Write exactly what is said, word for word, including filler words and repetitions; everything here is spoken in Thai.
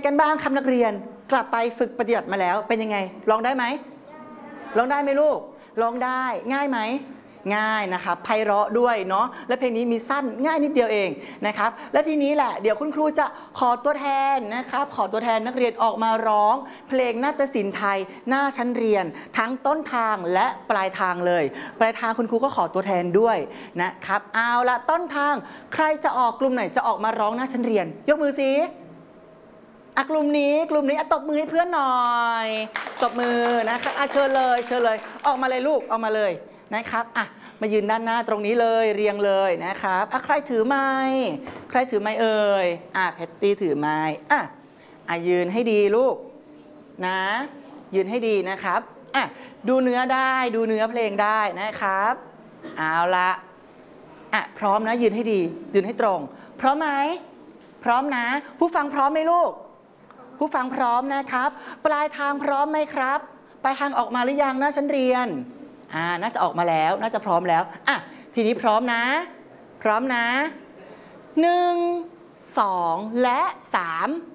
กันบ้างครับนักเรียนกลับไปฝึกปฏิบัติมาแล้วเป็นยังไงร้องได้ไหมร้องได้ไหมลูกร้องได้ง่ายไหมง่ายนะครับไพเราะด้วยเนาะและเพลงนี้มีสั้นง่ายนิดเดียวเองนะครับและทีนี้แหละเดี๋ยวคุณครูจะขอตัวแทนนะครับขอตัวแทนนักเรียนออกมาร้องเพลงนาฏศิลป์ไทยหน้าชั้นเรียนทั้งต้นทางและปลายทางเลยปลายทางคุณครูก็ขอตัวแทนด้วยนะครับเอาละต้นทางใครจะออกกลุ่มไหนจะออกมาร้องหน้าชั้นเรียนยกมือสิอะกลุ่มนี้กลุ่มนี้ตบมือให้เพื่อนหน่อยตบมือนะคะเชิญเลยเชิญเลยออกมาเลยลูกออกมาเลยนะครับอ่ะมายืนด้านหน้าตรงนี้เลยเรียงเลยนะครับอ่ะใครถือไม้ใครถือไม้เอ่ยอ่ะแพตตี้ถือไม้อ่ะอ่ะยืนให้ดีลูกนะยืนให้ดีนะครับอ่ะดูเนื้อได้ดูเนื้อเพลงได้นะครับเอาละอ่ะพร้อมนะยืนให้ดียืนให้ตรงพร้อมไหมพร้อมนะผู้ฟังพร้อมไหมลูกผู้ฟังพร้อมนะครับปลายทางพร้อมไหมครับปลายทางออกมาหรือยังนะชั้นเรียนอ่าน่าจะออกมาแล้วน่าจะพร้อมแล้วอ่ะทีนี้พร้อมนะพร้อมนะหนึ่งสองและสาม